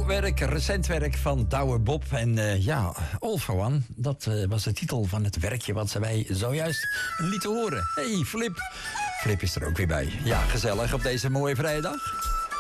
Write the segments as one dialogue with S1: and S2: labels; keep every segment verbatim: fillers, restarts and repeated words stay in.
S1: werk, recent werk van Douwe Bob. En uh, ja, All for One, dat uh, was de titel van het werkje wat wij zojuist lieten horen. Hey, Flip. Flip is er ook weer bij. Ja, gezellig op deze mooie vrijdag.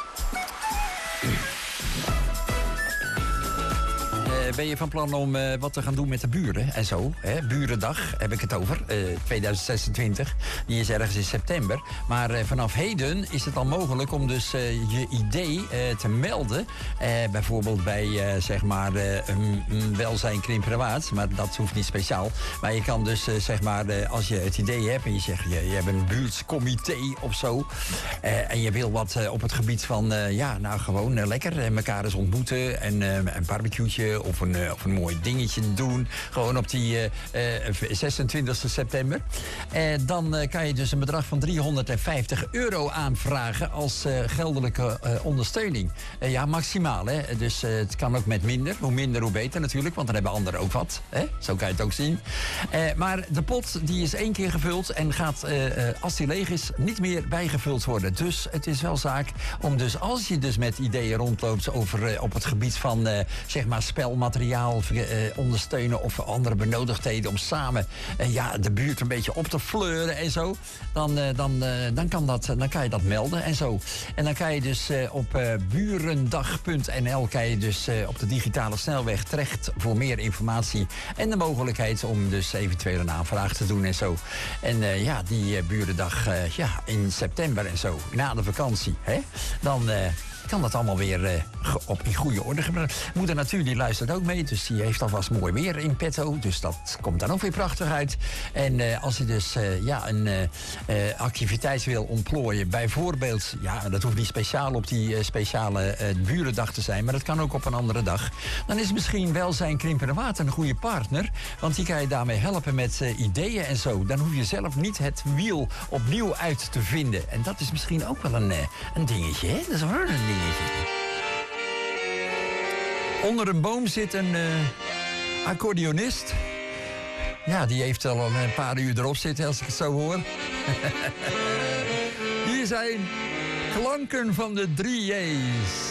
S1: Ben je van plan om uh, wat te gaan doen met de buren en zo? Hè? Burendag heb ik het over, uh, tweeduizend zesentwintig. Die is ergens in september. Maar uh, vanaf heden is het al mogelijk om dus uh, je idee uh, te melden. Uh, bijvoorbeeld bij uh, zeg maar uh, um, um, welzijn Krimpenerwaard. Maar dat hoeft niet speciaal. Maar je kan dus uh, zeg maar uh, als je het idee hebt en je zegt je, je hebt een buurtcomité of zo. Uh, en je wil wat uh, op het gebied van uh, ja, nou gewoon uh, lekker uh, elkaar eens ontmoeten en uh, een barbecue'tje of een, uh, of een mooi dingetje doen. Gewoon op die uh, uh, zesentwintigste september. Uh, dan uh, kan je dus een bedrag van driehonderdvijftig euro aanvragen als uh, geldelijke uh, ondersteuning. Uh, ja, maximaal. Hè? Dus uh, het kan ook met minder. Hoe minder, hoe beter natuurlijk. Want dan hebben anderen ook wat. Hè? Zo kan je het ook zien. Uh, maar de pot die is één keer gevuld en gaat, uh, uh, als die leeg is, niet meer bijgevuld worden. Dus het is wel zaak om dus, als je dus met ideeën rondloopt over uh, op het gebied van uh, zeg maar spelmateriaal uh, ondersteunen of andere benodigdheden om samen uh, ja, de buurt een beetje op te fleuren en zo, dan, uh, dan, uh, dan, kan dat, dan kan je dat melden en zo. En dan kan je dus uh, op uh, burendag punt n l kan je dus uh, op de digitale snelweg terecht voor meer informatie en de mogelijkheid om dus eventueel een aanvraag te doen en zo. En uh, ja, die uh, burendag uh, ja, in september en zo, na de vakantie, hè, dan uh, kan dat allemaal weer uh, op in goede orde gebeuren. Moeder Natuur die luistert ook mee, dus die heeft alvast mooi weer in petto. Dus dat komt dan ook weer prachtig uit. En uh, als je dus uh, ja, een uh, uh, activiteit wil ontplooien, bijvoorbeeld, ja, dat hoeft niet speciaal op die uh, speciale uh, burendag te zijn, maar dat kan ook op een andere dag. Dan is misschien welzijn Krimpenerwaard een goede partner, want die kan je daarmee helpen met uh, ideeën en zo. Dan hoef je zelf niet het wiel opnieuw uit te vinden. En dat is misschien ook wel een, uh, een dingetje, hè? Dat is wel een dingetje. Onder een boom zit een uh, accordeonist. Ja, die heeft al een paar uur erop zitten als ik het zo hoor. Hier zijn klanken van de drie J's.